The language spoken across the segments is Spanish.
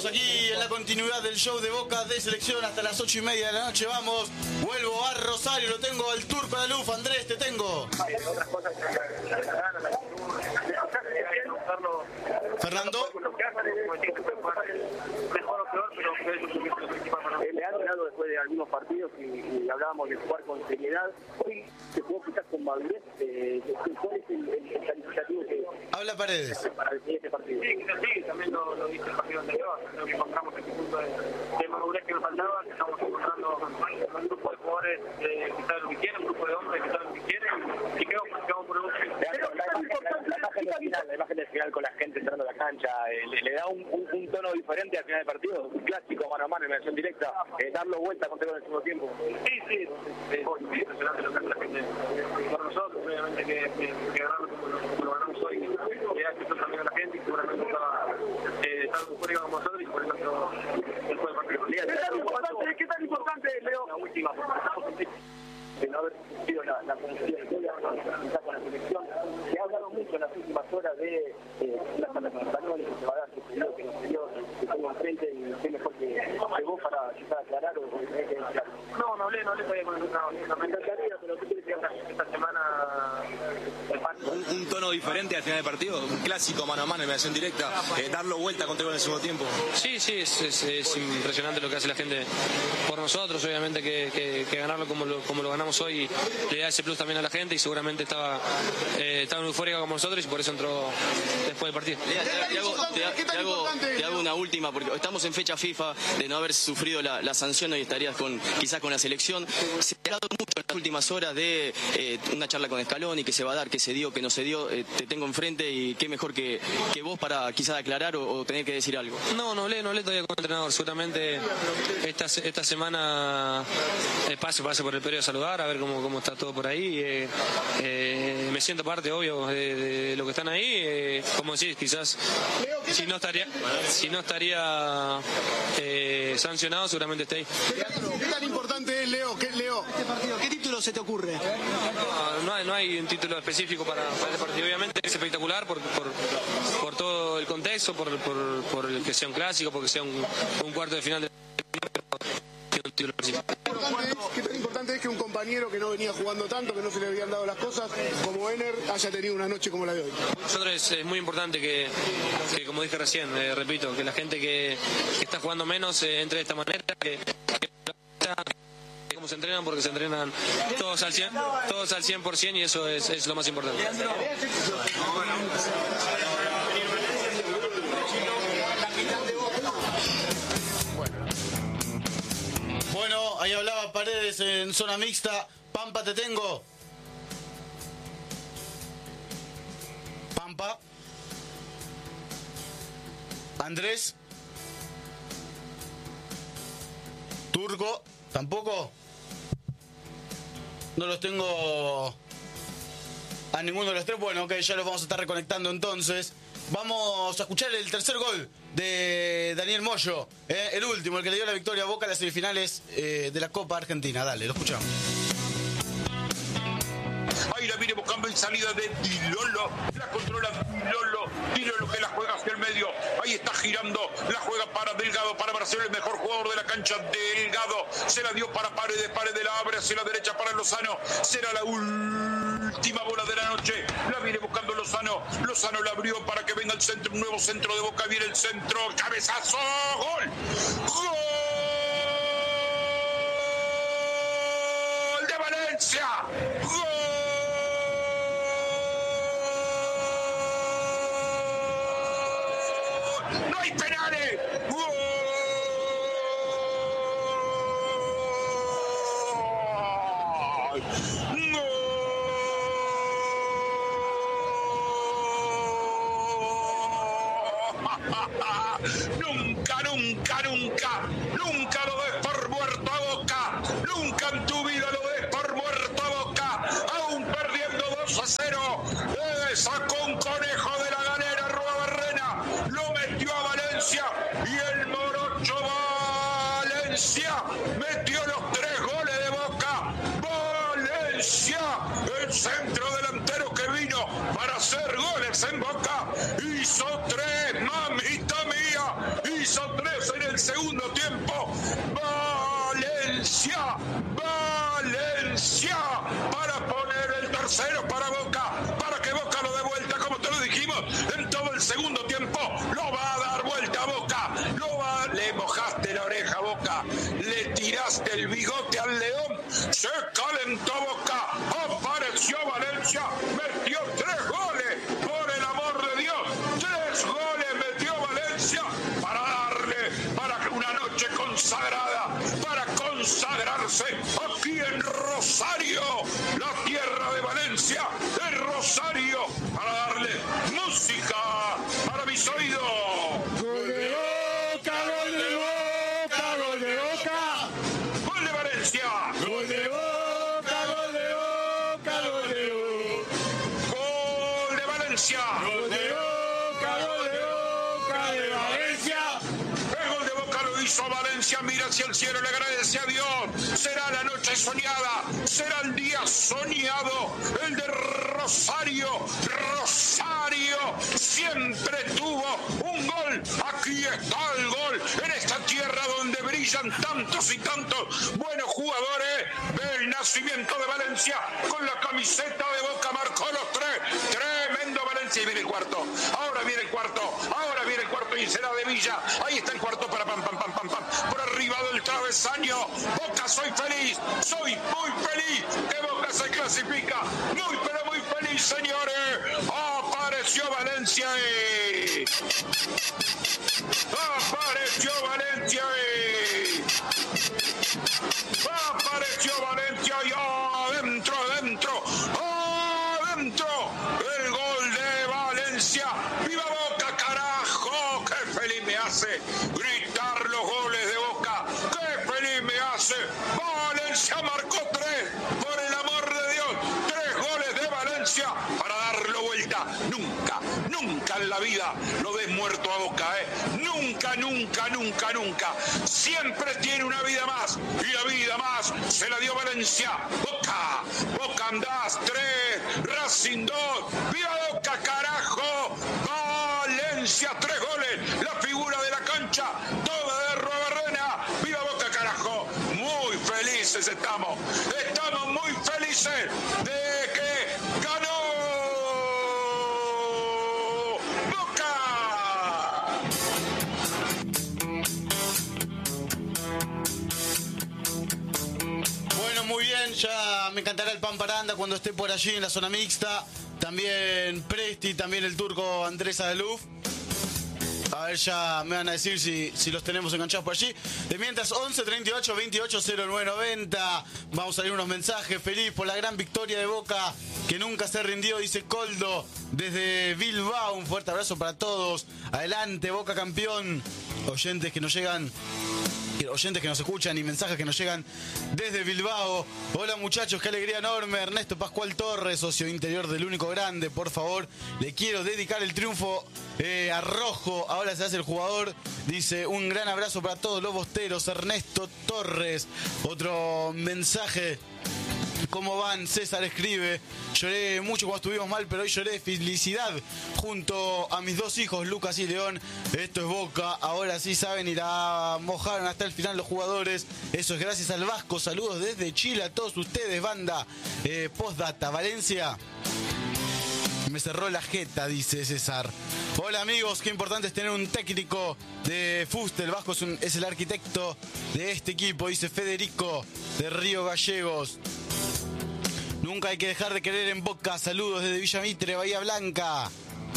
Estamos aquí en la continuidad del show de Boca de Selección hasta las 8:30 de la noche. Vamos, vuelvo a Rosario, lo tengo al Turco de la Luz. Andrés, te tengo. Fernando. Mejor o peor, pero le han ganado después de algunos partidos y hablábamos de jugar con seriedad. Hoy se jugó quizás con madurez. ¿Cuál es el calificativo que habla Paredes para el siguiente partido? Sí, también lo dije el partido anterior. Creo que encontramos ese punto de madurez que nos faltaba, que estamos encontrando un grupo de jugadores que saben lo que quieren, un grupo de hombres que saben lo que quieren y que vamos por el otro. La imagen del final con la gente entrando a la cancha, le da un tono diferente al final del partido, un clásico mano a mano en versión directa, darlo vuelta contra el segundo tiempo. Sí, es muy impresionante lo que hace la gente por nosotros, obviamente que ganarlo como lo ganamos hoy, le da actitud también a la gente y seguramente está eufórica como nosotros y por eso después del partido. ¿Qué tan importante, Leo? La última, de no haber sido la conexión quizás con la selección. Se ha hablado mucho en las últimas horas de las españoles que se va a dar, que se dio, que no se dio, que pongo enfrente y qué mejor que vos para quizás aclarar o tener que declarar. No hablé todavía con el entrenador. Me encantaría, pero ¿qué quieres que esta semana un tono diferente al final del partido? Un clásico mano a mano en versión directa, darlo vuelta contra el segundo tiempo. Sí, es impresionante lo que hace la gente por nosotros, obviamente que ganarlo como lo ganamos hoy le da ese plus también a la gente y seguramente estaba eufórica como nosotros y por eso entró después del partido. Te hago una última, porque estamos en fecha FIFA de no haber sufrido la sanción, hoy estarías quizás con la selección. Se ha hablado mucho en las últimas horas de una charla con Scaloni, que se va a dar, que se dio, que no se dio. Te tengo enfrente y qué mejor que vos para quizás aclarar o tener que decir algo. No hablé todavía con el entrenador. Seguramente esta semana pase por el periodo de saludar, a ver cómo está todo por ahí. Me siento parte, obvio, de lo que están ahí. Como decís, quizás si no estaría sancionado, seguramente esté ahí. ¿Qué tan importante es, Leo? ¿Qué título se te ocurre? No hay un título específico para este partido. Obviamente es espectacular por todo el contexto, por el que sea un clásico, porque sea un cuarto de final de un título específico. ¿Qué tan importante es que un compañero que no venía jugando tanto, que no se le habían dado las cosas, como Ener, haya tenido una noche como la de hoy? Nosotros es muy importante que como dije recién, repito, que la gente que está jugando menos entre de esta manera, que cómo se entrenan, porque se entrenan todos al 100% y eso es lo más importante. Bueno, ahí hablaba Paredes en zona mixta. Pampa, te tengo. Pampa. Andrés. Turco. ¿Tampoco? No los tengo a ninguno de los tres. Bueno, ok, ya los vamos a estar reconectando entonces. Vamos a escuchar el tercer gol de Daniel Moyo, el último, el que le dio la victoria a Boca en las semifinales de la Copa Argentina. Dale, lo escuchamos. Ahí la viene buscando en salida de Lolo, la controla Lolo que la juega hacia el medio, ahí está girando, la juega para Delgado, para Marcelo, el mejor jugador de la cancha. Delgado se la dio para Paredes la abre hacia la derecha para Lozano, será la última bola de la noche, la viene buscando Lozano la abrió para que venga el centro, un nuevo centro de Boca, viene el centro, cabezazo, gol de Valencia, gol. ¡No hay penales! ¡Gol! Nunca lo des por muerto a Boca. Nunca en tu vida lo des por muerto a Boca. Aún perdiendo 2-0. Sacó un conejo de la galera Ruabarrena. Lo metió a Valencia. Y el morocho Valencia metió los 3 goles de Boca. Valencia, el centro delantero que vino para hacer goles en Boca. Hizo 3, mamita mía. Hizo 3 tercero para Boca, para que Boca lo dé vuelta, como te lo dijimos, en todo el segundo tiempo. Lo va a dar vuelta a Boca. Le mojaste la oreja, Boca. Le tiraste el bigote al León. Se calentó Boca. Apareció Valencia. Metió 3 goles. Por el amor de Dios. 3 goles metió Valencia para darle, para una noche consagrada, para consagrarse aquí en Rosario, la tierra de Valencia, en Rosario, para darle música para mis oídos. Gol de Boca, gol de Boca, gol de Boca. Gol de Valencia. Gol de Boca, gol de Boca, gol de Boca. Gol de Valencia. Gol de Boca, gol de Boca de Valencia. El gol de Boca lo hizo Valencia, mira hacia el cielo, le agradece a Dios. Será la noche soñada, será el día soñado, el de Rosario. Rosario siempre tuvo un gol. Aquí está el gol, en esta tierra donde brillan tantos y tantos buenos jugadores. Ve el nacimiento de Valencia con la camiseta de Boca, marcó los 3. Tremendo Valencia, y viene el cuarto. Ahora viene el cuarto, y será de Villa. Ahí está el cuarto para pam, por arriba del travesaño. Boca, soy feliz, soy muy feliz que Boca se clasifica. Muy, pero muy feliz, señores. Apareció Valencia. Apareció Valencia. Apareció Valencia y adentro. El gol de Valencia. ¡Viva Boca, carajo! ¡Qué feliz me hace gritar los goles de Boca! ¡Qué feliz me hace! Valencia marcó 3, por el amor de Dios. 3 goles de Valencia para darlo vuelta. Nunca en la vida lo ves muerto a Boca, ¿eh? Nunca. Siempre tiene una vida más, y la vida más se la dio Valencia. Boca andás 3, Racing 2. ¡Viva Boca, carajo! Valencia 3 goles, la figura de la cancha, toda de Ruabarrena. ¡Viva Boca, carajo! Muy felices estamos muy felices de que ganó Boca. Bueno, muy bien, ya me encantará el pan paranda cuando esté por allí en la zona mixta. También Presti, también el turco Andrés Adeluf. A ver, ya me van a decir si los tenemos enganchados por allí. De mientras, 11 38 28 09 90. Vamos a leer unos mensajes. Feliz por la gran victoria de Boca, que nunca se rindió, dice Coldo desde Bilbao. Un fuerte abrazo para todos. Adelante, Boca campeón. Oyentes que nos escuchan y mensajes que nos llegan desde Bilbao. Hola muchachos, qué alegría enorme. Ernesto Pascual Torres, socio interior del Único Grande. Por favor, le quiero dedicar el triunfo a Rojo. Ahora se hace el jugador. Dice, un gran abrazo para todos los bosteros. Ernesto Torres. Otro mensaje. ¿Cómo van? César escribe, lloré mucho cuando estuvimos mal, pero hoy lloré de felicidad junto a mis 2 hijos, Lucas y León. Esto es Boca, ahora sí saben, mojaron hasta el final los jugadores. Eso es gracias al Vasco. Saludos desde Chile a todos ustedes, banda. Postdata, Valencia me cerró la jeta, dice César. Hola amigos, qué importante es tener un técnico de Fuste. El Vasco es el arquitecto de este equipo, dice Federico de Río Gallegos. Nunca hay que dejar de querer en Boca. Saludos desde Villa Mitre, Bahía Blanca.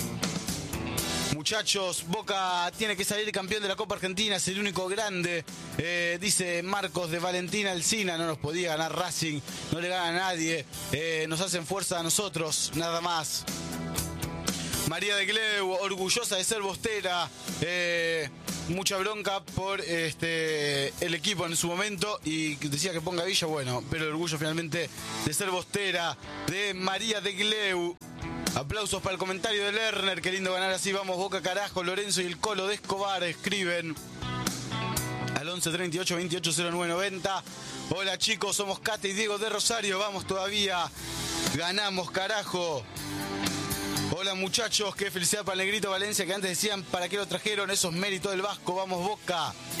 Muchachos, Boca tiene que salir campeón de la Copa Argentina, es el único grande. Dice Marcos de Valentina Alsina, no nos podía ganar Racing, no le gana a nadie. Nos hacen fuerza a nosotros, nada más. María de Gleu, orgullosa de ser bostera. Mucha bronca por el equipo en su momento y decía que ponga Villa, bueno, pero el orgullo finalmente de ser bostera de María de Gleu. Aplausos para el comentario de Lerner, qué lindo ganar así, vamos Boca carajo. Lorenzo y el Colo de Escobar escriben al 11 38 28 09 90. Hola chicos, somos Cate y Diego de Rosario, vamos todavía, ganamos carajo. Hola muchachos, qué felicidad para el Negrito Valencia, que antes decían para qué lo trajeron, esos méritos del Vasco, vamos Boca.